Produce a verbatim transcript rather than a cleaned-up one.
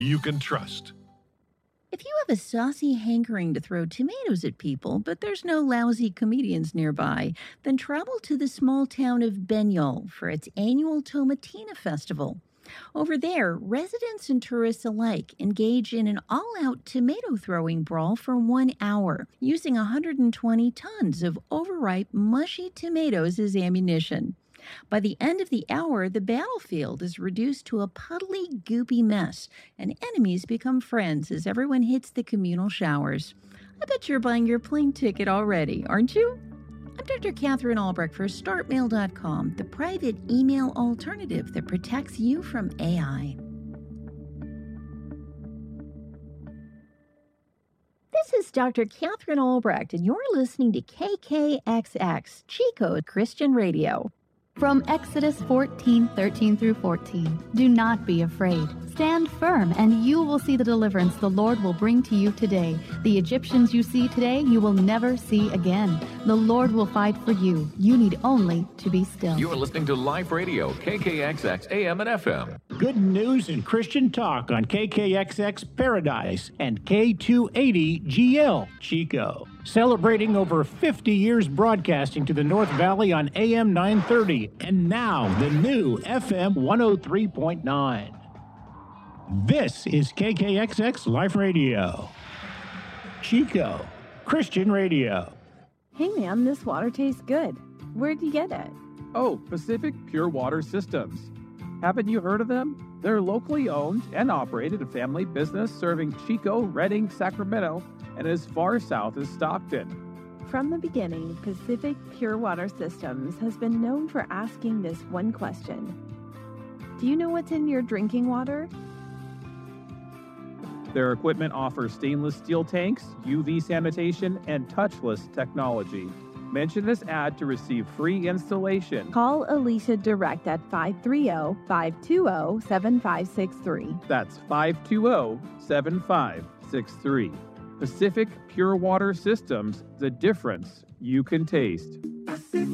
you can trust. If you have a saucy hankering to throw tomatoes at people, but there's no lousy comedians nearby, then travel to the small town of Benol for its annual Tomatina Festival. Over there, residents and tourists alike engage in an all-out tomato-throwing brawl for one hour, using one hundred twenty tons of overripe, mushy tomatoes as ammunition. By the end of the hour, the battlefield is reduced to a puddly, goopy mess, and enemies become friends as everyone hits the communal showers. I bet you're buying your plane ticket already, aren't you? I'm Doctor Catherine Albrecht for Start Mail dot com, the private email alternative that protects you from A I. This is Doctor Catherine Albrecht, and you're listening to K K X X, Chico Christian Radio. From Exodus fourteen, thirteen through fourteen, do not be afraid. Stand firm, and you will see the deliverance the Lord will bring to you today. The Egyptians you see today, you will never see again. The Lord will fight for you. You need only to be still. You are listening to Live Radio, K K X X A M and F M. Good news and Christian talk on K K X X Paradise and K two eighty G L Chico. Celebrating over fifty years broadcasting to the North Valley on A M nine thirty, and now the new F M one oh three point nine. This is K K X X Life Radio. Chico, Christian Radio. Hey man, this water tastes good. Where'd you get it? Oh, Pacific Pure Water Systems. Haven't you heard of them? They're locally owned and operated a family business serving Chico, Redding, Sacramento, and as far south as Stockton. From the beginning, Pacific Pure Water Systems has been known for asking this one question. Do you know what's in your drinking water? Their equipment offers stainless steel tanks, U V sanitation, and touchless technology. Mention this ad to receive free installation. Call Alicia direct at five three zero, five two zero, seven five six three. That's five two zero, seven five six three. Pacific Pure Water Systems, the difference you can taste.